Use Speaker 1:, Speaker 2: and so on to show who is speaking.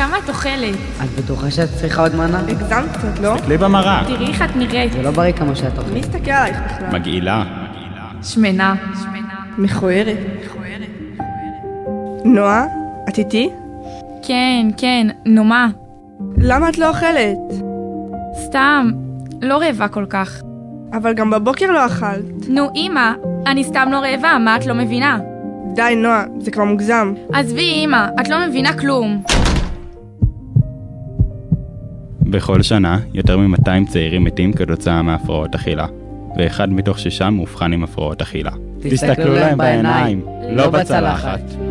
Speaker 1: כמה את אוכלת?
Speaker 2: את בטוחה שאת צריכה עוד מנה?
Speaker 3: הגזמת קצת, לא?
Speaker 4: תסתכלי במראה.
Speaker 1: תראי איך את נראית.
Speaker 2: זה לא בריא כמו שאת אוכלת.
Speaker 3: מי הסתכל עלייך בכלל?
Speaker 4: מגעילה.
Speaker 1: שמנה.
Speaker 3: מכוערת. נועה, את איתי?
Speaker 1: כן, נו מה?
Speaker 3: למה את לא אוכלת?
Speaker 1: סתם, לא רעבה כל כך.
Speaker 3: אבל גם בבוקר לא אכלת.
Speaker 1: נו אמא, אני סתם לא רעבה, מה את לא מבינה?
Speaker 3: די נועה, זה כבר מוגזם.
Speaker 1: עזבי אמא, את לא מבינה כלום.
Speaker 4: בכל שנה, יותר מ-200 צעירים מתים כתוצאה מהפרעות אכילה, ואחד מתוך 6 מאובחן עם הפרעות אכילה. תסתכלו להם בעיניים, לא בצלחת.